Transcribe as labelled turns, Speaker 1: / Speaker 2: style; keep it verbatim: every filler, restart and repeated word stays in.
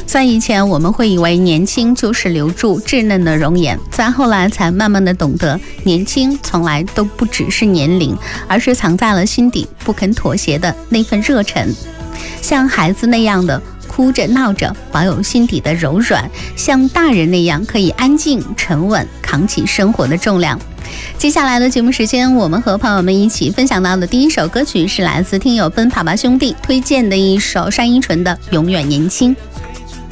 Speaker 1: 在以前我们会以为年轻就是留住稚嫩的容颜，再后来才慢慢的懂得，年轻从来都不只是年龄，而是藏在了心底不肯妥协的那份热忱。像孩子那样的哭着闹着，保有心底的柔软，像大人那样可以安静沉稳扛起生活的重量。接下来的节目时间，我们和朋友们一起分享到的第一首歌曲是来自听友奔跑吧兄弟推荐的一首单依纯的《永远年轻》。